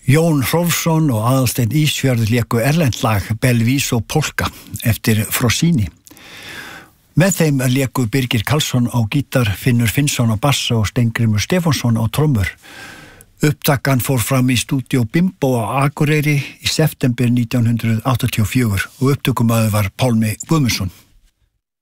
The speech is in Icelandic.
Jón Hrólfsson og Aðalsteinn Ísfjörð léku erlent lag Belviso Polka eftir Frosini. Með þeim léku Birgir Karlsson á gítar, Finnur Finnsson á bassa og Steingrímur Stefánsson á trommur. Upptakan fór fram í stúdíó Bimbo á Akureyri í september 1984 og upptökumaður var Pálmi Guðmundsson.